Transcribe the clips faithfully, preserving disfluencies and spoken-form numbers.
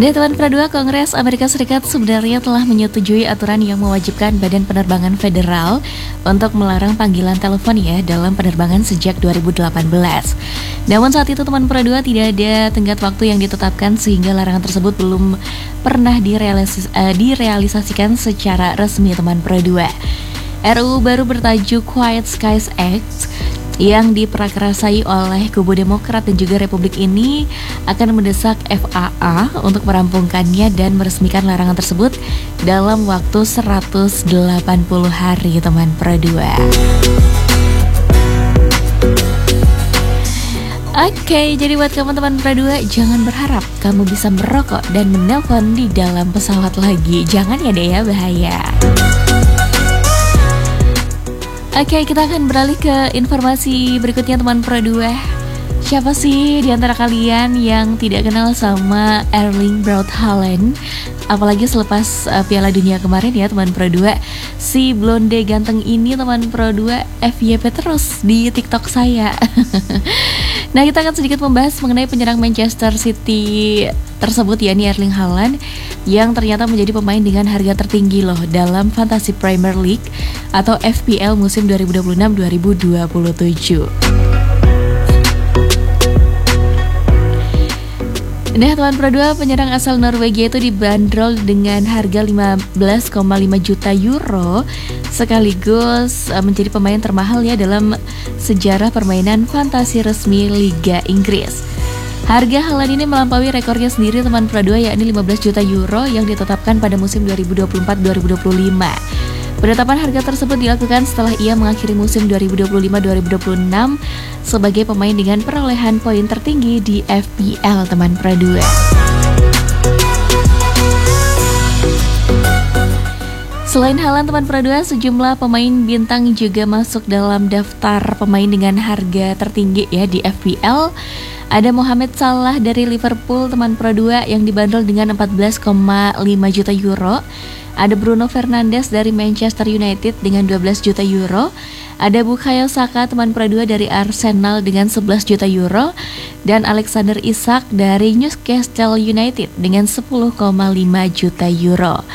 Nah, teman Pradua, Kongres Amerika Serikat sebenarnya telah menyetujui aturan yang mewajibkan Badan Penerbangan Federal untuk melarang panggilan telepon ya dalam penerbangan sejak dua ribu delapan belas. Namun saat itu teman Pradua tidak ada tenggat waktu yang ditetapkan sehingga larangan tersebut belum pernah direalis- uh, direalisasikan secara resmi teman Pradua. R U baru bertajuk Quiet Skies Act yang diprakarasai oleh kubu Demokrat dan juga Republik ini akan mendesak F A A untuk merampungkannya dan meresmikan larangan tersebut dalam waktu seratus delapan puluh hari teman Pradua. Oke, jadi buat kamu teman Pradua, jangan berharap kamu bisa merokok dan menelpon di dalam pesawat lagi. Jangan ya deh ya, bahaya. Oke, kita akan beralih ke informasi berikutnya teman Pradua. Siapa sih di antara kalian yang tidak kenal sama Erling Braut Haaland? Apalagi selepas uh, Piala Dunia kemarin ya teman Pradua. Si blonde ganteng ini teman Pradua F Y P terus di TikTok saya. Nah, kita akan sedikit membahas mengenai penyerang Manchester City tersebut, yakni Erling Haaland, yang ternyata menjadi pemain dengan harga tertinggi loh dalam Fantasy Premier League atau F P L musim dua ribu dua puluh enam dua ribu dua puluh tujuh. Nah, teman Pradua, penyerang asal Norwegia itu dibanderol dengan harga lima belas koma lima juta euro, sekaligus menjadi pemain termahal ya dalam sejarah permainan fantasi resmi Liga Inggris. Harga Haaland ini melampaui rekornya sendiri teman Pradua, yakni lima belas juta euro yang ditetapkan pada musim dua ribu dua puluh empat dua ribu dua puluh lima. Penetapan harga tersebut dilakukan setelah ia mengakhiri musim dua ribu dua puluh lima dua ribu dua puluh enam sebagai pemain dengan perolehan poin tertinggi di F P L teman Pradua. Selain Haaland teman Pradua, sejumlah pemain bintang juga masuk dalam daftar pemain dengan harga tertinggi ya di F P L. Ada Mohamed Salah dari Liverpool teman Pradua yang dibanderol dengan empat belas koma lima juta euro. Ada Bruno Fernandes dari Manchester United dengan dua belas juta euro. Ada Bukayo Saka teman Pradua dari Arsenal dengan sebelas juta euro. Dan Alexander Isak dari Newcastle United dengan sepuluh koma lima juta euro.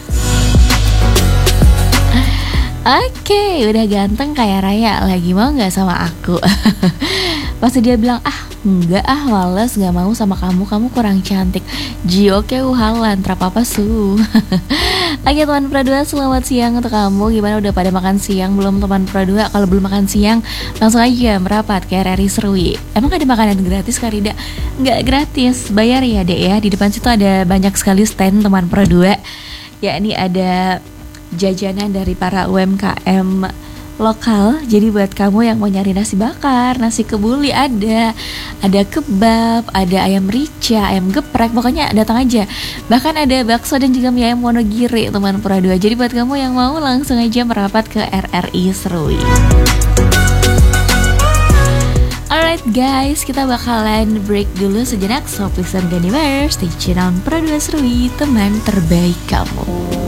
Oke, udah ganteng kayak Raya, lagi mau gak sama aku? Pasti dia bilang, ah enggak ah, males, gak mau sama kamu, kamu kurang cantik. Jioke uhalan, trapapa su. Oke teman Pradua, selamat siang untuk kamu. Gimana, udah pada makan siang belum teman Pradua? Kalau belum makan siang, langsung aja merapat ke R R I Serui. Emang ada makanan gratis Karida? Nggak gratis, bayar ya dek ya. Di depan situ ada banyak sekali stand teman Pradua. Ya, ini ada jajanan dari para U M K M lokal. Jadi buat kamu yang mau nyari nasi bakar, nasi kebuli ada, ada kebab, ada ayam rica, ayam geprek, pokoknya datang aja. Bahkan ada bakso dan juga mie ayam Wonogiri teman Pradua. Jadi buat kamu yang mau langsung aja merapat ke R R I Serui. Alright guys, kita bakalan break dulu sejenak. So please don't go anywhere, stay tune on Pradua Serui, teman terbaik kamu.